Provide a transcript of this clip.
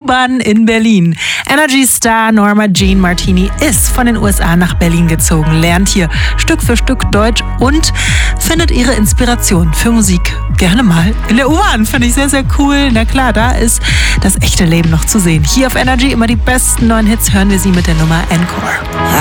U-Bahn in Berlin. Energy-Star Norma Jean Martini ist von den USA nach Berlin gezogen, lernt hier Stück für Stück Deutsch und findet ihre Inspiration für Musik gerne mal in der U-Bahn. Finde ich sehr, sehr cool. Na klar, da ist das echte Leben noch zu sehen. Hier auf Energy immer die besten neuen Hits, hören wir sie mit der Nummer Encore.